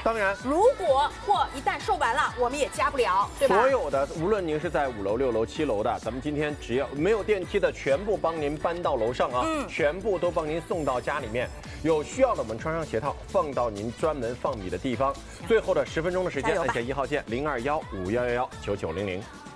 当然， 如果货一旦售完了，我们也加不了，对吧？ 所有的，无论您是在5楼、6楼、7楼的，咱们今天只要没有电梯的，全部帮您搬到楼上啊，全部都帮您送到家里面。有需要的，我们穿上鞋套，放到您专门放米的地方。最后的10分钟的时间，按下1号键0215119900。